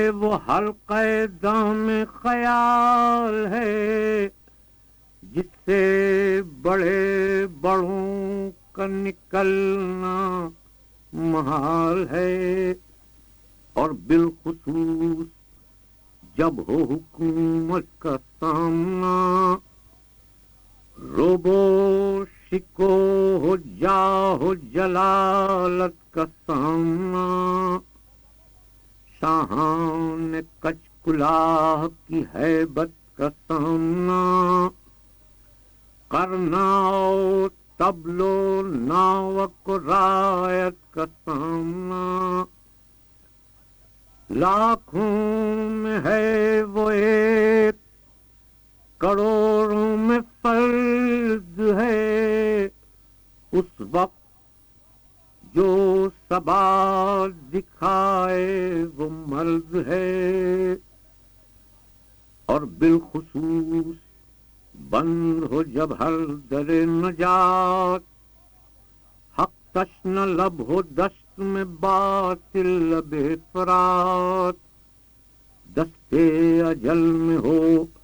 وہ حلقہ دام خیال ہے جس سے بڑے بڑوں کا نکلنا محال ہے، اور بالخصوص جب ہو حکومت کا سامنا، روبو شکو ہو جاہ جلالت کا سامنا، شاہان کچ کلاه کی ہیبت کا سامنا، کرناؤ تبلو ناوک رایت کا سامنا، لاکھوں میں ہے وہ ایک، کروڑوں میں فرد ہے، اس وقت جو ثبات دکھائے وہ مرد ہے، اور بالخصوص بند ہو جب ہر در نجات، حق تشنہ لب ہو دست میں باطل لب افراط، دستے اجل میں ہو